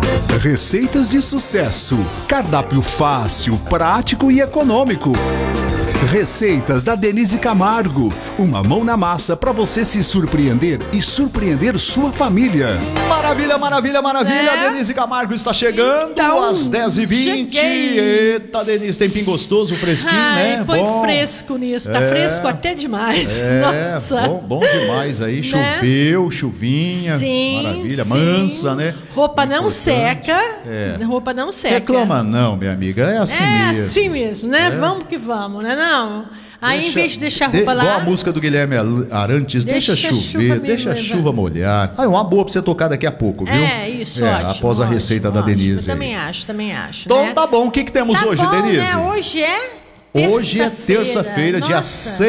Receitas de sucesso, cardápio fácil, prático e econômico. Receitas da Denise Camargo, uma mão na massa para você se surpreender e surpreender sua família. Maravilha, maravilha, maravilha, Denise Camargo está chegando então, às 10h20. Eita, Denise, tempinho gostoso, fresquinho, né? Põe bom. Fresco nisso, tá fresco até demais. Nossa. Bom demais aí, choveu, chuvinha, sim, maravilha, sim. mansa, né? Roupa não seca, roupa não seca. Reclama não, minha amiga, é assim mesmo. É assim mesmo, né? Vamos que vamos, né não? Aí em vez de deixar a roupa lá... Igual a música do Guilherme Arantes, deixa chover, deixa a chuva molhar. Ah, é uma boa pra você tocar daqui a pouco, viu? É, isso, ótimo. Após a receita da Denise. Também acho. Então né? Tá bom, o que temos hoje, Denise? Né? Hoje é terça-feira, dia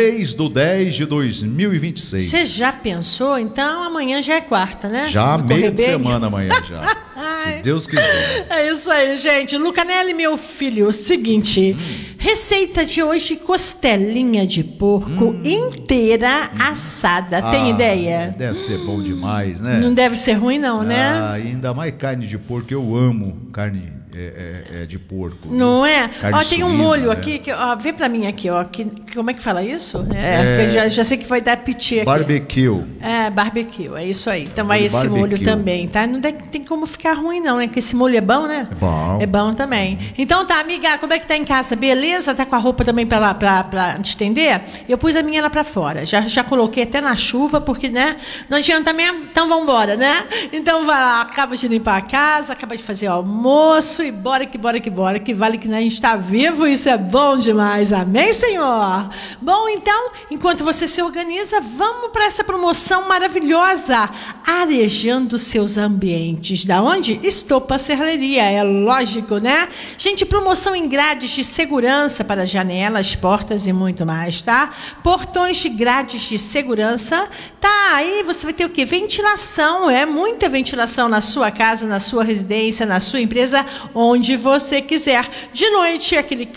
6/10/2026. Você já pensou? Então amanhã já é quarta, né? Já meio de semana amanhã já. Se Deus quiser. É isso aí, gente. Lucanelli, meu filho, o seguinte. Receita de hoje, costelinha de porco inteira assada. Tem ideia? Deve ser bom demais, né? Não deve ser ruim não, né? Ainda mais carne de porco. Eu amo carne de porco. Não é? Carne Tem um suína, molho aqui, vê pra mim aqui, como é que fala isso? Já sei que vai dar piti aqui. Barbecue. Barbecue, é isso aí. Então vai esse molho também, tá? Não tem como ficar ruim não, né? Porque esse molho é bom, né? É bom. É bom também. Então tá, amiga, como é que tá em casa? Beleza? Tá com a roupa também pra estender? Eu pus a minha lá pra fora. Já coloquei até na chuva, porque, né? Não adianta mesmo? Então vambora, né? Então vai lá, acaba de limpar a casa, acaba de fazer o almoço e bora, que vale que a gente está vivo, isso é bom demais, amém, Senhor? Bom, então, enquanto você se organiza, vamos para essa promoção maravilhosa, arejando seus ambientes. Da onde? Estopa Serralheria, é lógico, né? Gente, promoção em grades de segurança para janelas, portas e muito mais, tá? Portões de grades de segurança, tá? Aí você vai ter o quê? Ventilação, muita ventilação na sua casa, na sua residência, na sua empresa, onde você quiser. De noite, aquele